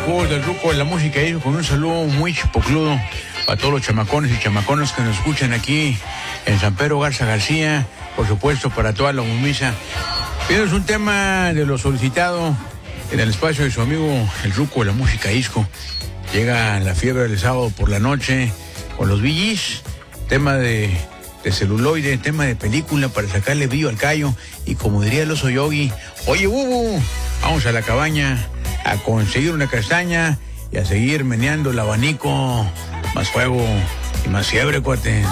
amigos del Ruco de la Música y con un saludo muy chipocludo a todos los chamacones y chamaconas que nos escuchan aquí en San Pedro Garza García, por supuesto para toda la mumisa. Pides un tema de lo solicitado en el espacio de su amigo el Ruco de la Música Disco. Llega la fiebre del sábado por la noche con los Billys, tema de celuloide, tema de película para sacarle brillo al callo. Y como diría el oso Yogi, oye, Bubu, vamos a la cabaña a conseguir una castaña y a seguir meneando el abanico. Más fuego y más fiebre, cuate.